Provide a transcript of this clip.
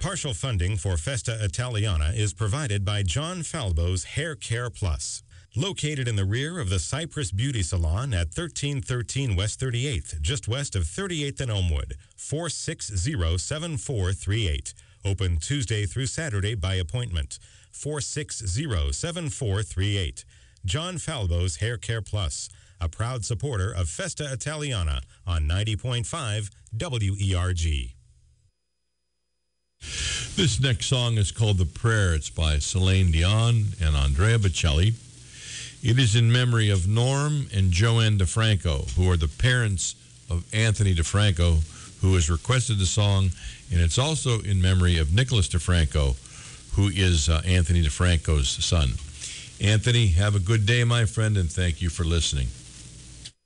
Partial funding for Festa Italiana is provided by John Falbo's Hair Care Plus. Located in the rear of the Cypress Beauty Salon at 1313 West 38th, just west of 38th and Elmwood, 460-7438. Open Tuesday through Saturday by appointment, 460-7438. John Falbo's Hair Care Plus, a proud supporter of Festa Italiana on 90.5 WERG. This next song is called The Prayer. It's by Celine Dion and Andrea Bocelli. It is in memory of Norm and Joanne DeFranco, who are the parents of Anthony DeFranco, who has requested the song, and it's also in memory of Nicholas DeFranco, who is Anthony DeFranco's son. Anthony, have a good day, my friend, and thank you for listening.